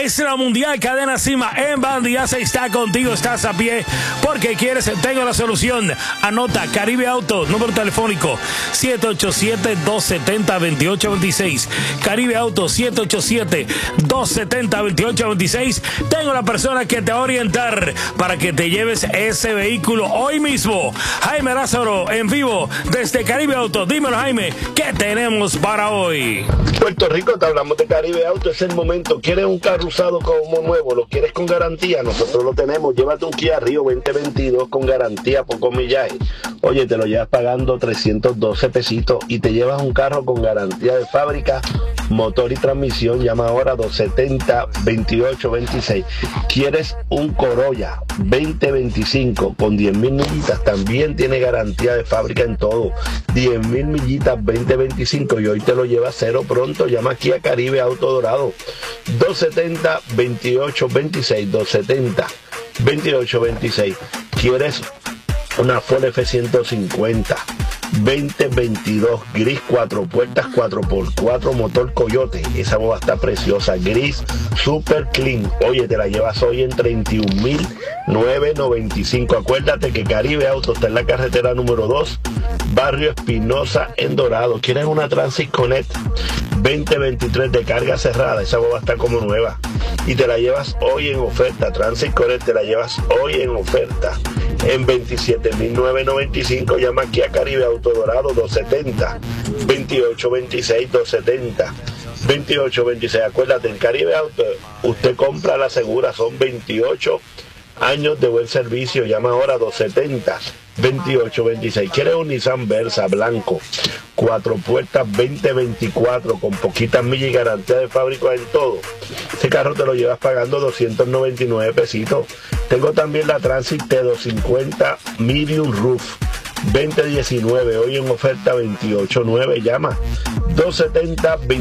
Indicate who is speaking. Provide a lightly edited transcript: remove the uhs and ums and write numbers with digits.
Speaker 1: Es la Mundial Cadena Cima en Bandiasa. Está contigo, estás a pie porque quieres. Tengo la solución. Anota Caribe Auto, número telefónico 787-270-2826. Caribe Auto 787-270-2826. Tengo la persona que te va a orientar para que te lleves ese vehículo hoy mismo. Jaime Lázaro en vivo desde Caribe Auto. Dímelo, Jaime, ¿qué tenemos para hoy?
Speaker 2: Puerto Rico, te hablamos de Caribe Auto. Es el momento. ¿Quieres un carro usado como nuevo? ¿Lo quieres con garantía? Nosotros lo tenemos. Llévate un Kia Rio 2022 con garantía, poco millaje. Oye, te lo llevas pagando 312 pesitos y te llevas un carro con garantía de fábrica, motor y transmisión. Llama ahora 270-2826. ¿Quieres un Corolla 2025 con 10,000 millitas? También tiene garantía de fábrica en todo. 10,000 millitas 2025 y hoy te lo llevas cero pronto. Llama aquí a Caribe Auto Dorado 270-2826. 270-2826. ¿Quieres una Ford F-150 2022 gris, 4 puertas, 4x4, motor Coyote? Esa boba está preciosa, gris, super clean. Oye, te la llevas hoy en 31,995. Acuérdate que Caribe Auto está en la carretera número 2, Barrio Espinosa, en Dorado. ¿Quieres una Transit Connect 2023 de carga cerrada? Esa boba está como nueva y te la llevas hoy en oferta. Transit Connect te la llevas hoy en oferta en 27,995. Llama aquí a Caribe Auto Dorado 270-2826. 270-2826. Acuérdate, en Caribe Auto usted compra la segura, son 28 años de buen servicio. Llama ahora 270-2826. ¿Quieres un Nissan Versa blanco, 4 puertas 2024 con poquitas millas y garantía de fábrica en todo? Este carro te lo llevas pagando 299 pesitos. Tengo también la Transit T250 Medium Roof 2019, hoy en oferta 28,9. Llama 270